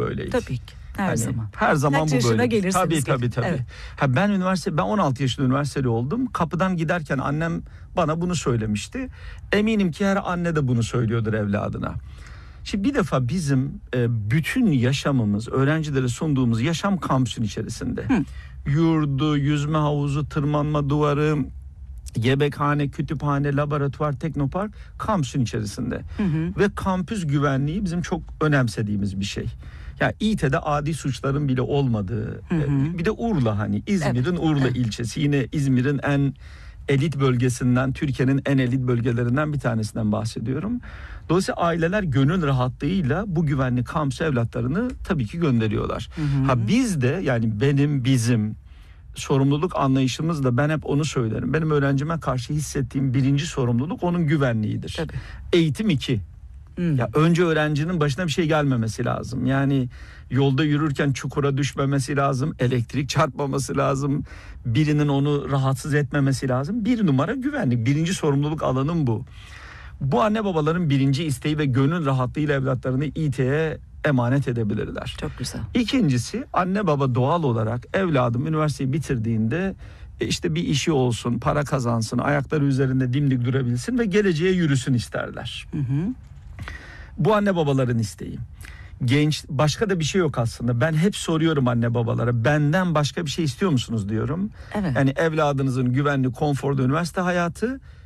böyleydi. Tabii ki. Her zaman. Her zaman Kaç bu yaşına böyle. gelirsiniz. Tabii. Evet. Ben 16 yaşında üniversiteli oldum. Kapıdan giderken annem bana bunu söylemişti. Eminim ki her anne de bunu söylüyordur evladına. Şimdi bir defa bizim bütün yaşamımız, öğrencilere sunduğumuz yaşam kampüsün içerisinde. Yurdu, yüzme havuzu, tırmanma duvarı, yemekhane, kütüphane, laboratuvar, teknopark kampüsün içerisinde. Ve kampüs güvenliği bizim çok önemsediğimiz bir şey. Yani İİTE'de adi suçların bile olmadığı, bir de Urla, hani İzmir'in Urla ilçesi, yine İzmir'in en elit bölgesinden, Türkiye'nin en elit bölgelerinden bir tanesinden bahsediyorum. Dolayısıyla aileler gönül rahatlığıyla bu güvenli kampüs evlatlarını tabii ki gönderiyorlar. Biz de, yani bizim sorumluluk anlayışımızla ben hep onu söylerim. Benim öğrencime karşı hissettiğim birinci sorumluluk onun güvenliğidir. Tabii. Eğitim 2. Ya önce öğrencinin başına bir şey gelmemesi lazım. Yani yolda yürürken çukura düşmemesi lazım, elektrik çarpmaması lazım, birinin onu rahatsız etmemesi lazım. Bir numara güvenlik. Birinci sorumluluk alanım bu. Bu anne babaların birinci isteği ve gönül rahatlığıyla evlatlarını İİTE'ye emanet edebilirler. Çok güzel. İkincisi, anne baba doğal olarak evladım üniversiteyi bitirdiğinde işte bir işi olsun, para kazansın, ayakları üzerinde dimdik durabilsin ve geleceğe yürüsün isterler. Bu anne babaların isteği. Başka da bir şey yok aslında. Ben hep soruyorum anne babalara, benden başka bir şey istiyor musunuz diyorum. Evet. Yani evladınızın güvenli, konforlu üniversite hayatı